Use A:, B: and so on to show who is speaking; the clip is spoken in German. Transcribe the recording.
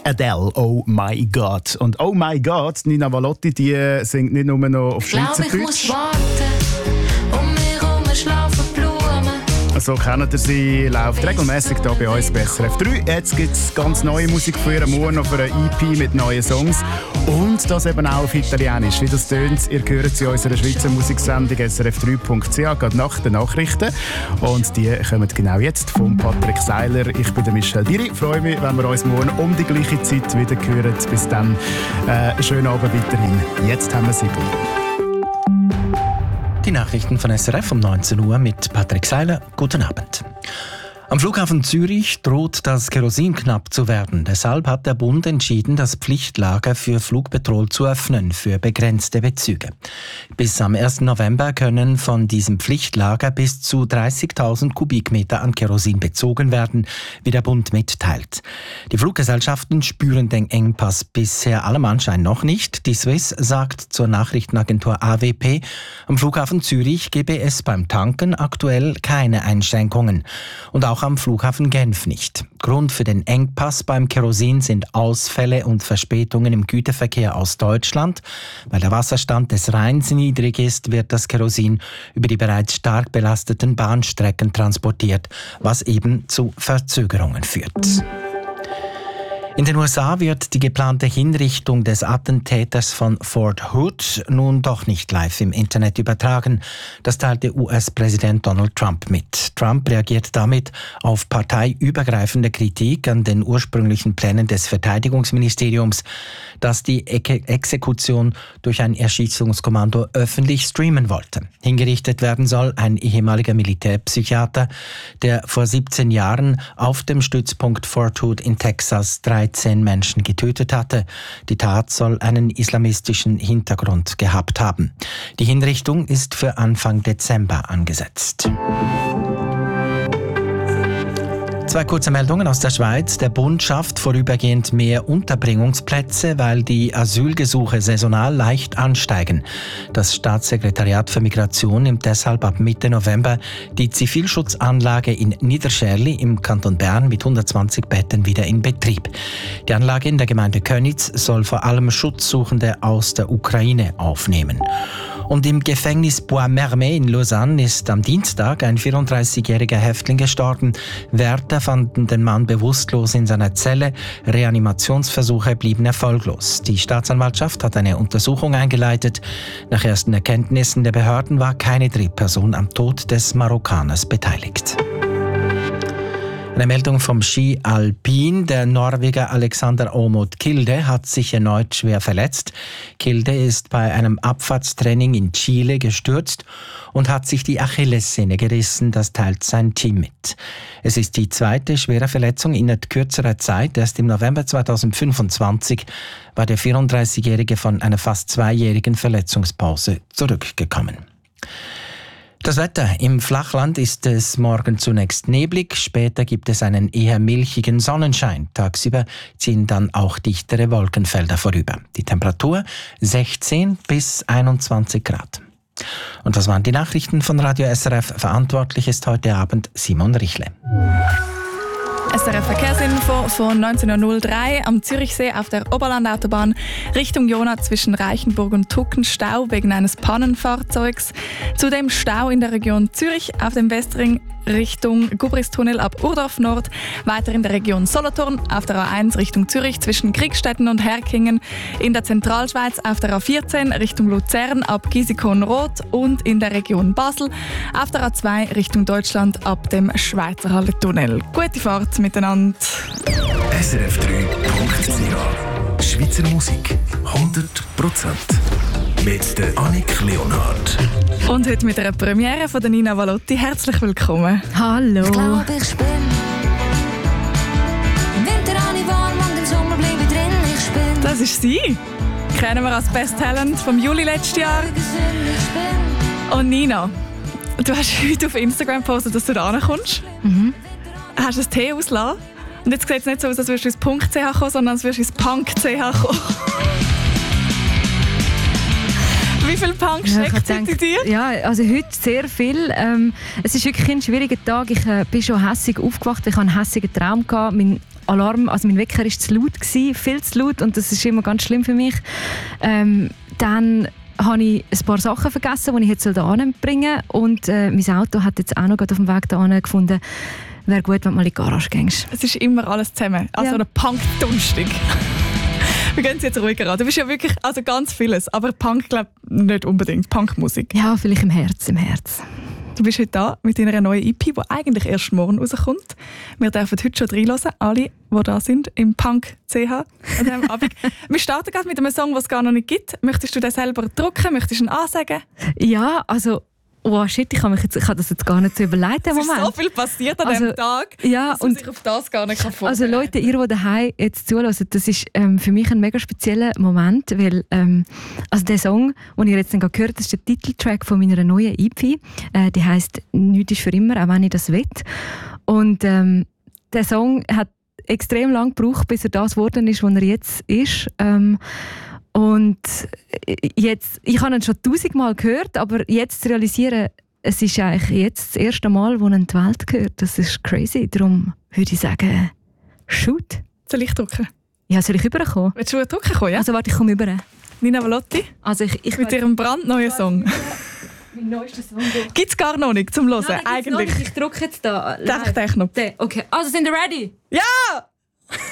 A: Adele, «Oh My God». Und «Oh My God», Nina Valotti, die singt nicht nur noch auf Schweizerdeutsch.
B: Ich muss warten, um mich herum schlafen Blumen.
A: So kennt ihr sie, läuft regelmäßig hier bei uns bei SRF 3. Jetzt gibt es ganz neue Musik von ihr, morgen noch für eine EP mit neuen Songs. Und das eben auch auf Italienisch. Wie das tönt, ihr hört sie in unserer Schweizer Musiksendung srf3.ch, gerade nach den Nachrichten. Und die kommen genau jetzt von Patrick Seiler. Ich bin der Michel Diri. Ich freue mich, wenn wir uns morgen um die gleiche Zeit wieder hören. Bis dann, schönen Abend weiterhin. Jetzt haben wir Sibyl.
C: Die Nachrichten von SRF um 19 Uhr mit Patrick Seiler. Guten Abend. Am Flughafen Zürich droht das Kerosin knapp zu werden. Deshalb hat der Bund entschieden, das Pflichtlager für Flugpetrol zu öffnen für begrenzte Bezüge. Bis am 1. November können von diesem Pflichtlager bis zu 30.000 Kubikmeter an Kerosin bezogen werden, wie der Bund mitteilt. Die Fluggesellschaften spüren den Engpass bisher allem Anschein noch nicht. Die Swiss sagt zur Nachrichtenagentur AWP, am Flughafen Zürich gebe es beim Tanken aktuell keine Einschränkungen. Und auch am Flughafen Genf nicht. Grund für den Engpass beim Kerosin sind Ausfälle und Verspätungen im Güterverkehr aus Deutschland. Weil der Wasserstand des Rheins niedrig ist, wird das Kerosin über die bereits stark belasteten Bahnstrecken transportiert, was eben zu Verzögerungen führt. In den USA wird die geplante Hinrichtung des Attentäters von Fort Hood nun doch nicht live im Internet übertragen. Das teilte US-Präsident Donald Trump mit. Trump reagiert damit auf parteiübergreifende Kritik an den ursprünglichen Plänen des Verteidigungsministeriums, das die Exekution durch ein Erschießungskommando öffentlich streamen wollte. Hingerichtet werden soll ein ehemaliger Militärpsychiater, der vor 17 Jahren auf dem Stützpunkt Fort Hood in Texas 13 Menschen getötet hatte. Die Tat soll einen islamistischen Hintergrund gehabt haben. Die Hinrichtung ist für Anfang Dezember angesetzt. Zwei kurze Meldungen aus der Schweiz. Der Bund schafft vorübergehend mehr Unterbringungsplätze, weil die Asylgesuche saisonal leicht ansteigen. Das Staatssekretariat für Migration nimmt deshalb ab Mitte November die Zivilschutzanlage in Niederscherli im Kanton Bern mit 120 Betten wieder in Betrieb. Die Anlage in der Gemeinde Köniz soll vor allem Schutzsuchende aus der Ukraine aufnehmen. Und im Gefängnis Bois-Mermet in Lausanne ist am Dienstag ein 34-jähriger Häftling gestorben. Wärter fanden den Mann bewusstlos in seiner Zelle. Reanimationsversuche blieben erfolglos. Die Staatsanwaltschaft hat eine Untersuchung eingeleitet. Nach ersten Erkenntnissen der Behörden war keine Drittperson am Tod des Marokkaners beteiligt. Eine Meldung vom Ski Alpin. Der Norweger Alexander Aamodt Kilde hat sich erneut schwer verletzt. Kilde ist bei einem Abfahrtstraining in Chile gestürzt und hat sich die Achillessehne gerissen. Das teilt sein Team mit. Es ist die zweite schwere Verletzung innerhalb kürzerer Zeit. Erst im November 2025 war der 34-Jährige von einer fast zweijährigen Verletzungspause zurückgekommen. Das Wetter. Im Flachland ist es morgen zunächst neblig, später gibt es einen eher milchigen Sonnenschein. Tagsüber ziehen dann auch dichtere Wolkenfelder vorüber. Die Temperatur 16 bis 21 Grad. Und das waren die Nachrichten von Radio SRF. Verantwortlich ist heute Abend Simon Richle.
D: SRF Verkehrsinfo von 19.03 Uhr am Zürichsee auf der Oberlandautobahn Richtung Jona zwischen Reichenburg und Tucken Stau wegen eines Pannenfahrzeugs. Zudem Stau in der Region Zürich auf dem Westring Richtung Gubristunnel ab Urdorf Nord, weiter in der Region Solothurn auf der A1 Richtung Zürich zwischen Kriegstetten und Herkingen, in der Zentralschweiz auf der A14 Richtung Luzern ab Gisikon-Roth und in der Region Basel auf der A2 Richtung Deutschland ab dem Schweizerhalle-Tunnel. Gute Fahrt miteinander.
E: srf3.ch Schweizer Musik 100% mit der Annik Leonhardt.
D: Und heute mit einer Premiere von der Nina Valotti. Herzlich willkommen.
F: Hallo.
B: Ich glaube, ich bin im Winter alle warm und im Sommer bleibe ich drin. Ich bin
D: Das ist sie. Kennen wir als Best Talent vom Juli letztes Jahr. Und Nina, du hast heute auf Instagram gepostet, dass du da ankommst. Hast du ein Tee ausgelassen? Und jetzt sieht es nicht so aus, als würdest du ins .ch kommen, sondern als würdest du ins Punk.ch kommen. Wie viel Punk steckt in dir?
F: Ja, also heute sehr viel. Es ist wirklich ein schwieriger Tag. Ich bin schon hässig aufgewacht. Ich hatte einen hässigen Traum gehabt. Mein Alarm, also mein Wecker war zu laut gewesen, viel zu laut, und das ist immer ganz schlimm für mich. Dann habe ich ein paar Sachen vergessen, die ich jetzt hierhin bringen soll, und mein Auto hat jetzt auch noch auf dem Weg hierhin gefunden, wäre gut, wenn du mal in die Garage gehst.
D: Es ist immer alles zusammen, also eine Punk-Dunstig. Wir gehen es jetzt ruhiger an. Du bist ja wirklich ganz vieles, aber Punk glaube ich nicht unbedingt, Punkmusik.
F: Ja, vielleicht im Herz, im Herz.
D: Du bist heute da mit deiner neuen EP, die eigentlich erst morgen rauskommt. Wir dürfen heute schon reinhören, alle, die da sind, im Punk CH an diesem Abend. Wir starten gerade mit einem Song, den es gar noch nicht gibt. Möchtest du den selber drucken? Möchtest du ihn ansagen?
F: Ja, also... Oh shit, ich habe das jetzt gar nicht so überlegt.
D: Es ist so viel passiert an diesem Tag,
F: ja,
D: dass man sich auf das gar nicht vorbereiten kann.
F: Also Leute, ihr, die daheim jetzt zuhören, das ist für mich ein mega spezieller Moment, weil also der Song, den ihr jetzt gehört habt, ist der Titeltrack von meiner neuen EP. Die heisst «Nichts ist für immer, auch wenn ich das will». Und der Song hat extrem lange gebraucht, bis er das geworden ist, was er jetzt ist. Und jetzt, ich habe ihn schon 1000-mal gehört, aber jetzt zu realisieren, es ist eigentlich jetzt das erste Mal, wo er in die Welt gehört. Das ist crazy. Darum würde ich sagen, shoot.
D: Soll ich drucken?
F: Ja, soll ich rüberkommen?
D: Willst du drucken kommen, ja?
F: Also warte, ich komme rüber.
D: Nina Valotti,
F: also ich
D: mit ihrem brandneuen Song.
F: Mein neuester Song.
D: Gibt es gar noch nicht zum Hören,
F: Nein,
D: eigentlich.
F: ich drucke jetzt da.
D: Den Knopf.
F: Okay, also sind ihr ready?
D: Ja!